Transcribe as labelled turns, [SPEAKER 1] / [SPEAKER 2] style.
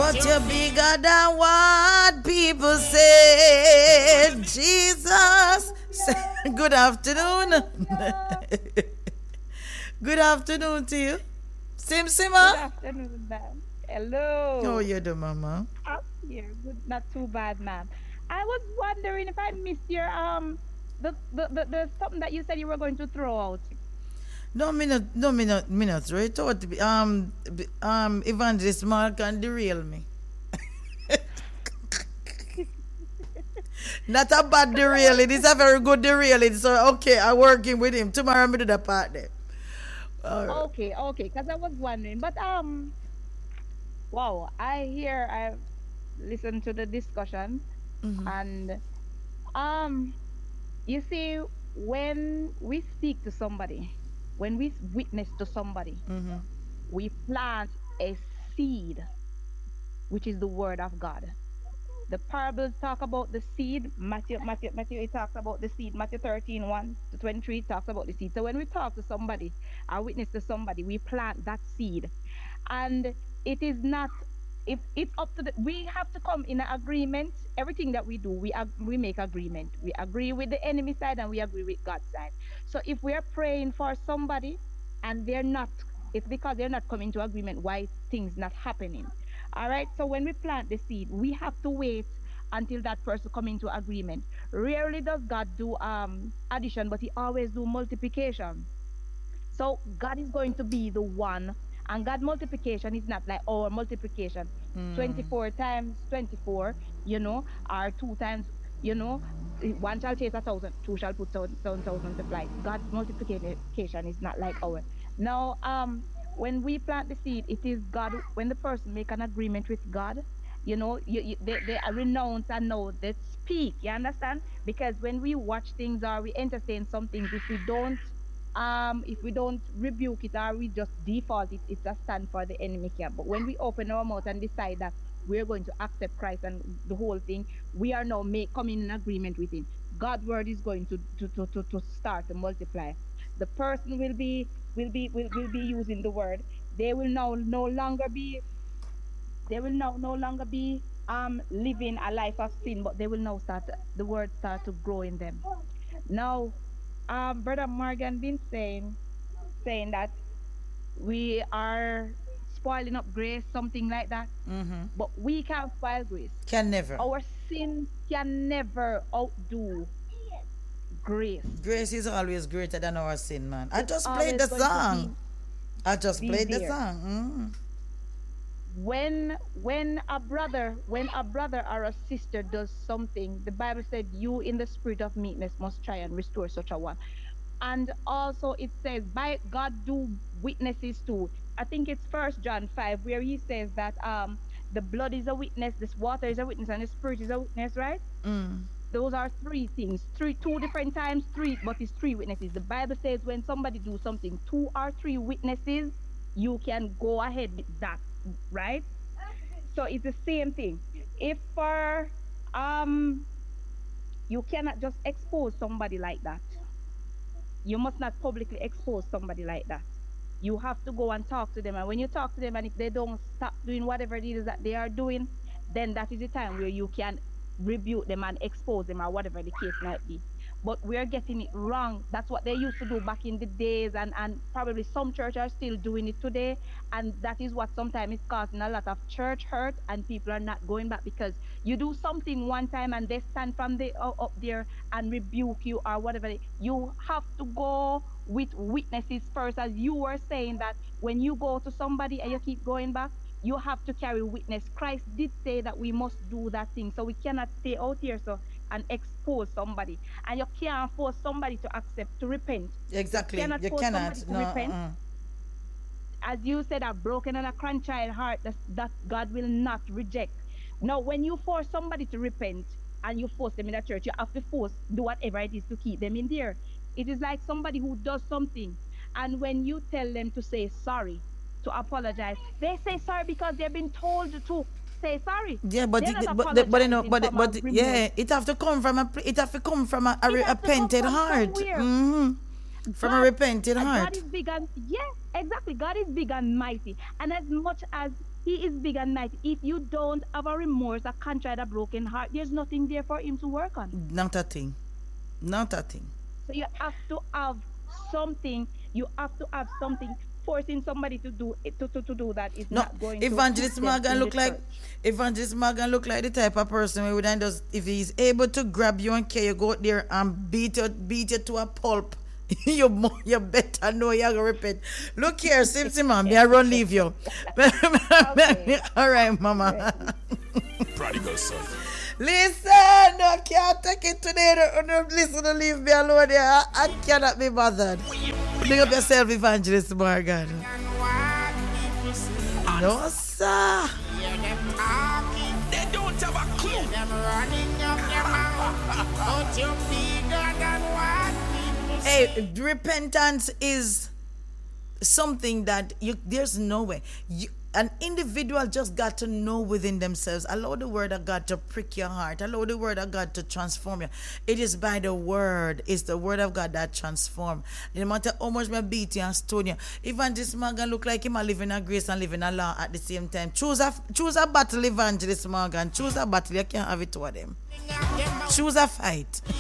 [SPEAKER 1] But you're bigger than what people say. Jesus. Good afternoon. Good afternoon to you. Sim
[SPEAKER 2] Good
[SPEAKER 1] Simma.
[SPEAKER 2] afternoon, ma'am.
[SPEAKER 1] How are
[SPEAKER 2] Hello.
[SPEAKER 1] you doing, Mama?
[SPEAKER 2] Up here. Good, not too bad, ma'am. I was wondering if I missed your the something that you said you were going to throw out.
[SPEAKER 1] No minute, no minute, minutes, right? Evangelist Mark can derail me. Not a bad
[SPEAKER 2] Because I was
[SPEAKER 1] derailing, it's a very good derailing. So okay, I'm working with him. Tomorrow I'm do the part there. Alright.
[SPEAKER 2] okay. Because I was wondering, but wow, I listened to the discussion, and um, you see, when we speak to somebody, when we witness to somebody, we plant a seed, which is the word of God. The parables talk about the seed. Matthew, it talks about the seed. Matthew 13, 1 to 23 talks about the seed. So when we talk to somebody, or witness to somebody, we plant that seed. And it is not, if it's up to the, we have to come in an agreement. Everything that we do, we make agreement. We agree with the enemy side and we agree with God's side. So if we are praying for somebody and they're not, it's because they're not coming to agreement why things not happening. All right. So when we plant the seed, we have to wait until that person come into agreement. Rarely does God do addition, but he always do multiplication. So God is going to be the one, and God multiplication is not like our multiplication. 24 times 24, or two times, you know, one shall chase 1,000, two shall put 1,000 to flight. God's multiplication is not like our. Now, when we plant the seed, it is God. When the person make an agreement with God, they renounce and know they speak. You understand? Because when we watch things or we entertain some things, if we don't rebuke it or we just default it, it's a stand for the enemy camp. But when we open our mouth and decide that we're going to accept Christ and the whole thing, we are now coming in agreement with him. God's word is going to start to multiply. The person will be using the word. They will now no longer be they will now no longer be living a life of sin, but they will now start the word start to grow in them. Now, Brother Morgan been saying that we are spoiling up grace, something like that. But we can't spoil grace.
[SPEAKER 1] Can never.
[SPEAKER 2] Our sin can never outdo grace.
[SPEAKER 1] Grace is always greater than our sin, man. I
[SPEAKER 2] It's
[SPEAKER 1] just played
[SPEAKER 2] always
[SPEAKER 1] the
[SPEAKER 2] going to
[SPEAKER 1] song. I just
[SPEAKER 2] be
[SPEAKER 1] played the
[SPEAKER 2] there.
[SPEAKER 1] song.
[SPEAKER 2] When a brother or a sister does something, the Bible said, "You in the spirit of meekness must try and restore such a one." And also it says, by God do witnesses too. I think it's First John 5, where he says that the blood is a witness, this water is a witness, and the spirit is a witness, right? Those are three things, two different times, three, but it's three witnesses. The Bible says when somebody do something, two or three witnesses, you can go ahead with that, right? So it's the same thing. If for um you cannot just expose somebody like that, you must not publicly expose somebody like that. You have to go and talk to them. And when you talk to them, and if they don't stop doing whatever it is that they are doing, then that is the time where you can rebuke them and expose them, or whatever the case might be. But we're getting it wrong. That's what they used to do back in the days, and probably some church are still doing it today. And that is what sometimes is causing a lot of church hurt, and people are not going back, because you do something one time and they stand from the up there and rebuke you or whatever. You have to go with witnesses first, as you were saying that when you go to somebody and you keep going back, you have to carry witness. Christ did say that we must do that thing, so we cannot stay out here and expose somebody. And you can't force somebody to accept, to repent. You
[SPEAKER 1] Exactly.
[SPEAKER 2] cannot
[SPEAKER 1] You
[SPEAKER 2] force somebody
[SPEAKER 1] cannot.
[SPEAKER 2] to
[SPEAKER 1] No.
[SPEAKER 2] repent. As you said, a broken and a contrite heart, that God will not reject. Now, when you force somebody to repent and you force them in a church, you have to do whatever it is to keep them in there. It is like somebody who does something, and when you tell them to say sorry, to apologize, they say sorry because they've been told to say sorry.
[SPEAKER 1] Yeah, but
[SPEAKER 2] They're not
[SPEAKER 1] but
[SPEAKER 2] apologizing from a remorse.
[SPEAKER 1] yeah, it have to come from a it have to come from a
[SPEAKER 2] It has to come
[SPEAKER 1] repentant
[SPEAKER 2] from
[SPEAKER 1] heart.
[SPEAKER 2] somewhere.
[SPEAKER 1] From a repentant
[SPEAKER 2] God
[SPEAKER 1] heart.
[SPEAKER 2] is big and yes, exactly. God is big and mighty. And as much as he is big and mighty, if you don't have a remorse, a contrite, a broken heart, there's nothing there for him to work on.
[SPEAKER 1] Not a thing. Not a thing.
[SPEAKER 2] So you have to have something. You have to have something. Forcing somebody to do it to do that is
[SPEAKER 1] No,
[SPEAKER 2] not going
[SPEAKER 1] Evangelist
[SPEAKER 2] to put them
[SPEAKER 1] Morgan
[SPEAKER 2] in
[SPEAKER 1] look
[SPEAKER 2] the
[SPEAKER 1] like
[SPEAKER 2] church.
[SPEAKER 1] Evangelist Morgan look like the type of person who would end us if he's able to grab you and carry you go out there and beat you to a pulp. You better know you're gonna repent. Look here, Simpson man, me I run leave you.
[SPEAKER 2] Okay.
[SPEAKER 1] All right, mama.
[SPEAKER 3] Prodigal son.
[SPEAKER 1] Listen, no, can't take it today. No, listen, to leave me alone there. I cannot be bothered. Big up yourself, Evangelist Morgan. No, sir.
[SPEAKER 3] They don't have a clue.
[SPEAKER 1] Hey, repentance is something that there's no way. An individual just got to know within themselves. Allow the word of God to prick your heart. Allow the word of God to transform you. It is by the word. It's the word of God that transforms. No matter how much me beat you and stone you. Evangelist Morgan look like him a living a grace and living a law at the same time. Choose a battle, Evangelist Morgan. Choose a battle. You can't have it to them. Choose a fight.